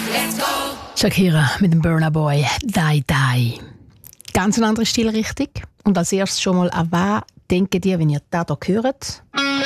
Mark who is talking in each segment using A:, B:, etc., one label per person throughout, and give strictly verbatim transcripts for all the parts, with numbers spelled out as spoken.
A: Shakira mit dem Burna Boy «Die Die». Ganz eine andere Stilrichtung. Und als erstes schon mal an was denkt ihr, wenn ihr das hier hört?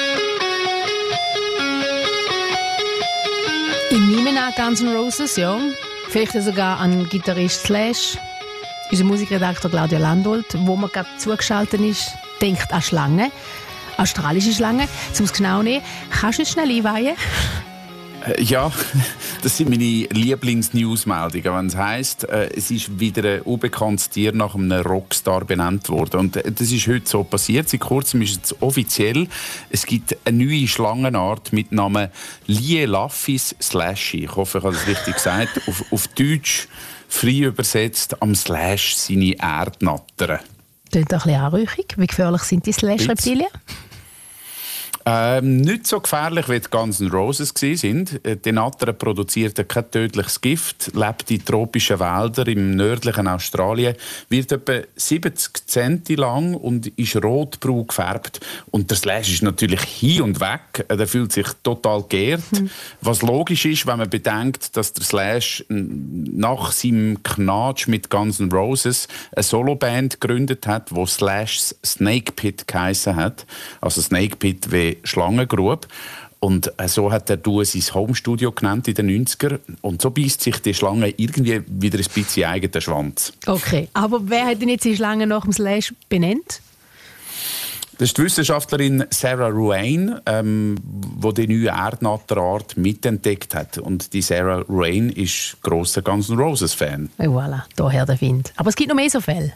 A: Ich nehme an Guns N' Roses, ja. Vielleicht sogar an Gitarrist Slash. Unser Musikredakteur Claudia Landolt, wo man gerade zugeschaltet ist, denkt an Schlangen. Australische Schlangen. Um es genau zu nehmen, kannst du uns schnell einweihen?
B: Ja, das sind meine Lieblings-Newsmeldungen, wenn es heisst, äh, es ist wieder ein unbekanntes Tier nach einem Rockstar benannt worden. Und äh, das ist heute so passiert. Seit kurzem ist es offiziell. Es gibt eine neue Schlangenart mit Namen Lielaphis slashy. Ich hoffe, ich habe das richtig gesagt. Auf, auf Deutsch, frei übersetzt, am Slash seine Erdnattern.
A: Klingt ein bisschen anrüchig. Wie gefährlich sind die Slash-Reptilien?
B: Ähm, nicht so gefährlich, wie die Guns N' Roses waren. Die Nattern produziert kein tödliches Gift, lebt in tropischen Wäldern im nördlichen Australien, wird etwa siebzig Zentimeter lang und ist rotbraun gefärbt. Und der Slash ist natürlich hin und weg. Er fühlt sich total geehrt. Hm. Was logisch ist, wenn man bedenkt, dass der Slash nach seinem Knatsch mit Guns N' Roses eine Soloband gegründet hat, die Slash's Snake Pit geheissen hat. Also Snake Pit wie Schlangengrube. Und so hat er sein Homestudio genannt in den neunziger. Und so beißt sich die Schlange irgendwie wieder ein bisschen eigenen Schwanz.
A: Okay, aber wer hat denn jetzt die Schlange nach dem Slash benannt?
B: Das ist die Wissenschaftlerin Sarah Ruane, ähm, die die neue Erdnatterart mitentdeckt hat. Und die Sarah Ruane ist grosser Guns N' Roses-Fan.
A: Et voilà, daher der Wind. Aber es gibt noch mehr so Fälle.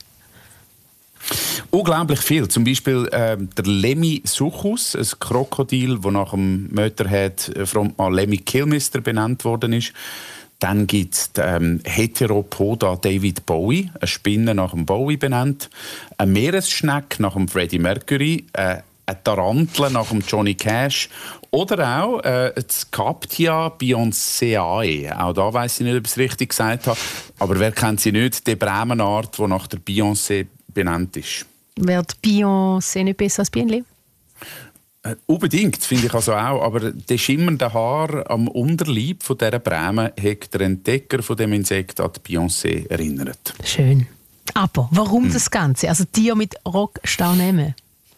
B: Unglaublich viel. Zum Beispiel äh, der Lemmy Suchus, ein Krokodil, das nach dem Motorhead-Frontmann Lemmy Kilmister benannt worden ist. Dann gibt es ähm, Heteropoda David Bowie, eine Spinne nach dem Bowie benannt. Eine Meeresschnecke nach dem Freddie Mercury. Äh, eine Tarantel nach dem Johnny Cash. Oder auch äh, das Captia Beyoncéae. Auch da weiss ich nicht, ob ich es richtig gesagt habe. Aber wer kennt sie nicht? Die Bremenart, die nach der Beyoncé benannt ist.
A: Wird Beyoncé nicht besser als Bienenli?
B: Äh, unbedingt, finde ich also auch. Aber das schimmernde Haar am Unterleib von dieser Breme hat der Entdecker von dem Insekt an die Beyoncé erinnert.
A: Schön. Aber warum hm. das Ganze? Also Tiere mit Rockstar-Namen?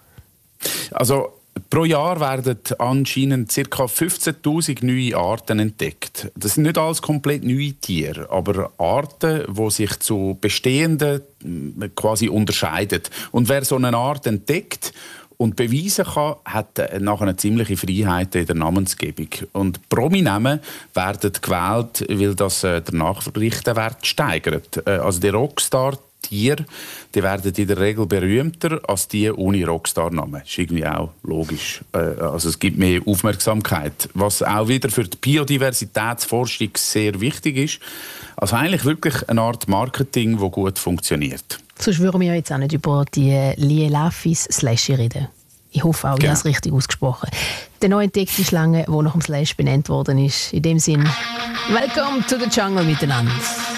A: Also
B: pro Jahr werden anscheinend ca. fünfzehntausend neue Arten entdeckt. Das sind nicht alles komplett neue Tiere, aber Arten, die sich zu bestehenden quasi unterscheiden. Und wer so eine Art entdeckt und beweisen kann, hat nachher eine ziemliche Freiheit in der Namensgebung. Und Prominamen werden gewählt, weil das den Nachrichtenwert steigert. Also die Rockstar Tiere, die werden in der Regel berühmter als die ohne Rockstar-Namen. Das ist irgendwie auch logisch. Also es gibt mehr Aufmerksamkeit, was auch wieder für die Biodiversitätsforschung sehr wichtig ist. Also eigentlich wirklich eine Art Marketing, das gut funktioniert.
A: Sonst würden wir jetzt auch nicht über die Lielaphis Slashy reden. Ich hoffe auch, ich genau. habe es richtig ausgesprochen. Die neu entdeckte Schlange, die nach dem Slash benannt worden ist. In dem Sinn, welcome to the jungle miteinander.